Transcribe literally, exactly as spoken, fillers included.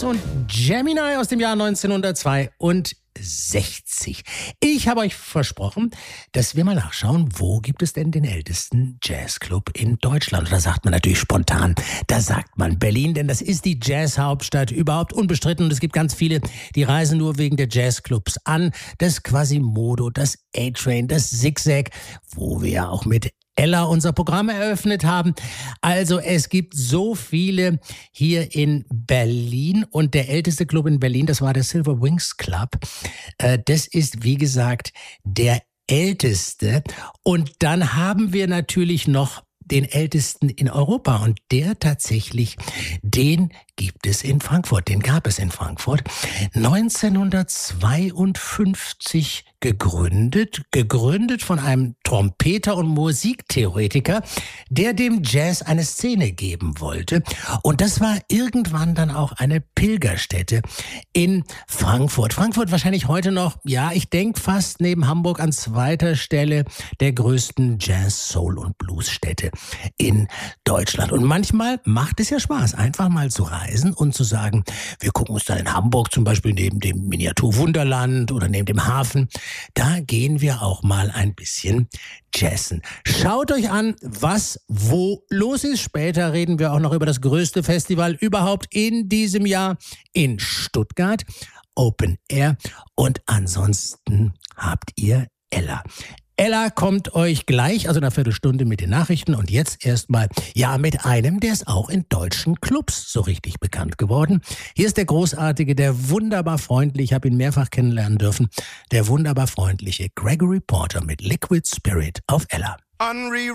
James und Gemini aus dem Jahr neunzehnhundertzweiundsechzig. Ich habe euch versprochen, dass wir mal nachschauen, wo gibt es denn den ältesten Jazzclub in Deutschland? Und da sagt man natürlich spontan, da sagt man Berlin, denn das ist die Jazzhauptstadt überhaupt unbestritten. Und es gibt ganz viele, die reisen nur wegen der Jazzclubs an. Das Quasimodo, das A-Train, das Zigzag, wo wir ja auch mit Ella unser Programm eröffnet haben. Also es gibt so viele hier in Berlin und der älteste Club in Berlin, das war der Silver Wings Club. Äh, das ist, wie gesagt, der älteste. Und dann haben wir natürlich noch den ältesten in Europa und der tatsächlich, den gibt es in Frankfurt, den gab es in Frankfurt. neunzehnhundertzweiundfünfzig gegründet, gegründet von einem Trompeter und Musiktheoretiker, der dem Jazz eine Szene geben wollte. Und das war irgendwann dann auch eine Pilgerstätte in Frankfurt. Frankfurt wahrscheinlich heute noch, ja, ich denke fast neben Hamburg an zweiter Stelle der größten Jazz, Soul und Blues-Städte in Deutschland. Und manchmal macht es ja Spaß, einfach mal zu reisen und zu sagen, wir gucken uns dann in Hamburg zum Beispiel neben dem Miniaturwunderland oder neben dem Hafen, da gehen wir auch mal ein bisschen jazzen. Schaut euch an, was wo los ist. Später reden wir auch noch über das größte Festival überhaupt in diesem Jahr in Stuttgart, Open Air. Und ansonsten habt ihr Ella. Ella kommt euch gleich, also in einer Viertelstunde mit den Nachrichten und jetzt erstmal, ja, mit einem, der ist auch in deutschen Clubs so richtig bekannt geworden. Hier ist der großartige, der wunderbar freundliche, ich habe ihn mehrfach kennenlernen dürfen, der wunderbar freundliche Gregory Porter mit Liquid Spirit auf Ella. Unreal.